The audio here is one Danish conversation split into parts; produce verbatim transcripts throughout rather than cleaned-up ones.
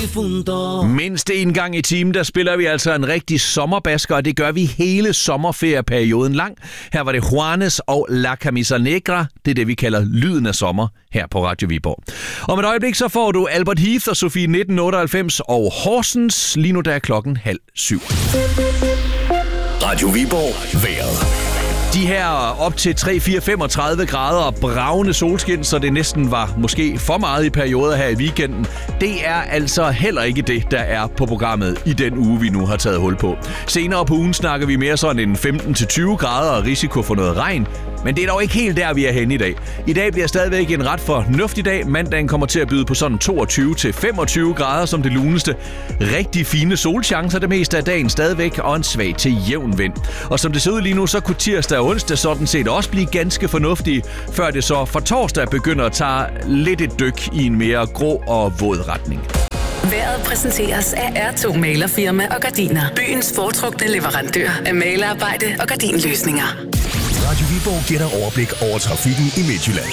difunto. Mindst en gang i timen, der spiller vi altså en rigtig sommerbasker, og det gør vi hele sommerferieperioden lang. Her var det Juanes og La Camisa Negra. Det er det, vi kalder lyden af sommer her på Radio Viborg. Om et øjeblik så får du Albert Heath og Sofie nitten otteoghalvfems og Horsens. Lige nu der er klokken halv syv. Radio Viborg vejret. De her op til tre, fire, femogtredive grader og bravende solskin, så det næsten var måske for meget i perioder her i weekenden. Det er altså heller ikke det, der er på programmet i den uge, vi nu har taget hul på. Senere på ugen snakker vi mere sådan en femten til tyve grader og risiko for noget regn. Men det er dog ikke helt der, vi er henne i dag. I dag bliver stadigvæk en ret fornuftig dag. Mandagen kommer til at byde på sådan toogtyve til femogtyve grader som det luneste. Rigtig fine solchancer det meste af dagen stadigvæk, og en svag til jævn vind. Og som det ser ud lige nu, så kunne tirsdag og onsdag sådan set også blive ganske fornuftige, før det så fra torsdag begynder at tage lidt et dyk i en mere grå og våd retning. Vejret præsenteres af R to Malerfirma og Gardiner. Byens foretrukne leverandør af malerarbejde og gardinløsninger. Radio Viborg giver dig overblik over trafikken i Midtjylland.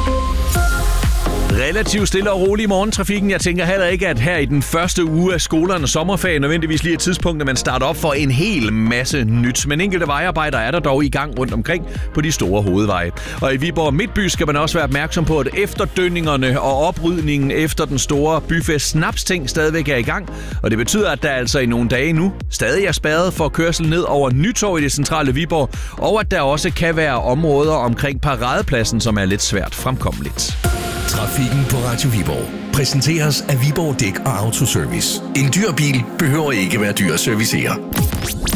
Relativt stille og rolig i morgentrafikken. Jeg tænker heller ikke, at her i den første uge af skolernes sommerferie nødvendigvis lige et tidspunkt, at man starter op for en hel masse nyt. Men enkelte vejarbejder er der dog i gang rundt omkring på de store hovedveje. Og i Viborg Midtby skal man også være opmærksom på, at efterdønningerne og oprydningen efter den store byfest Snapsting stadigvæk er i gang. Og det betyder, at der altså i nogle dage nu stadig er spærret for kørsel ned over Nytorv i det centrale Viborg. Og at der også kan være områder omkring Paradepladsen, som er lidt svært fremkommeligt. Trafikken på Radio Viborg præsenteres af Viborg Dæk og Autoservice. En dyr bil behøver ikke være dyr at servicere.